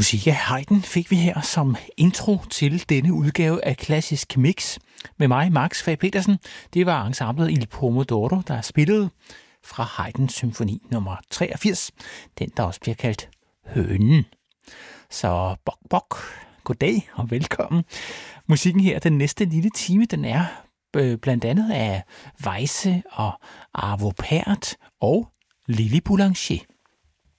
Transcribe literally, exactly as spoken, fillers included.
Musik af Haydn fik vi her som intro til denne udgave af Klassisk Mix med mig, Max Fag Petersen. Det var ensemblet Il Pomodoro, der spillede fra Haydns symfoni nummer treogfirs, den der også bliver kaldt Hønen. Så bok bok, goddag og velkommen. Musikken her den næste lille time, den er øh, blandt andet af Weisse og Arvo Pärt og Lili Boulanger.